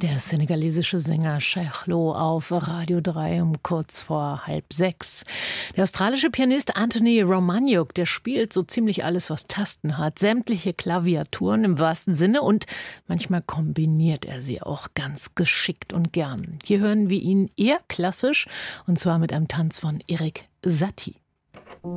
Der senegalesische Sänger Cheikh Lo auf Radio 3 um kurz vor 5:30. Der australische Pianist Anthony Romaniuk, der spielt so ziemlich alles, was Tasten hat. Sämtliche Klaviaturen im wahrsten Sinne und manchmal kombiniert er sie auch ganz geschickt und gern. Hier hören wir ihn eher klassisch und zwar mit einem Tanz von Erik Satie.